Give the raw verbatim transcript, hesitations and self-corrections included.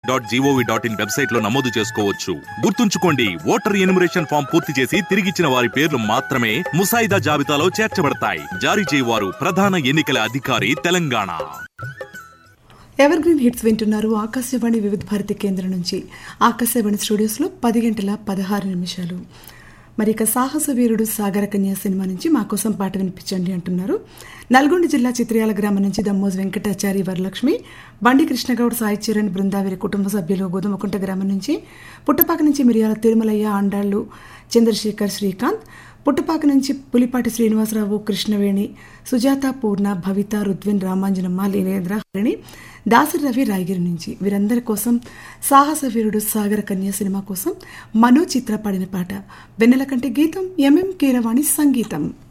Dot GOV dot in website లో నమోదు చేసుకోవచ్చు. గుర్తుంచుకోండి, ఓటర్ ఎన్యుమరేషన్ ఫామ్ పూర్తి చేసి తిరిగిచ్చిన వారి పేర్లు మాత్రమే ముసాయిదా జాబితాలో చేర్చబడతాయి. జారీ చేయవారు ప్రధాన ఎన్నికల అధికారి, తెలంగాణ. ఎవర్ గ్రీన్ హిట్స్ వింటున్నారు ఆకాశవాణి వివిధ భారతి కేంద్రం నుంచి. ఆకాశవాణి స్టూడియోస్లో పది గంటల పదహారు నిమిషాలు. మరి ఇక సాహస వీరుడు సాగర కన్యా సినిమా నుంచి మా కోసం పాట వినిపించండి అంటున్నారు. నల్గొండ జిల్లా చిత్రయాల గ్రామం నుంచి దమ్మోజు వెంకటాచారి, వరలక్ష్మి, బండి కృష్ణగౌడ్, సాయి చరణ్ బృందావరి కుటుంబ సభ్యులు గోధుమకుంట గ్రామం నుంచి, పుట్టపాక నుంచి మిరియాల తిరుమలయ్య, ఆండాళ్లు, చంద్రశేఖర్, శ్రీకాంత్, పుట్టపాక నుంచి పులిపాటి శ్రీనివాసరావు, కృష్ణవేణి, సుజాత, పూర్ణ, భవిత, రుద్విన్, రామాంజనమ్మ, లీనేంద్ర, హరిణి, దాసరి రవి రాయగిరి నుంచి. వీరందరి కోసం సాహస వీరుడు సాగర కన్యా సినిమా కోసం మనో చిత్ర పాడిన పాట. వెన్నెల కంటి గీతం, ఎంఎం కీరవాణి సంగీతం.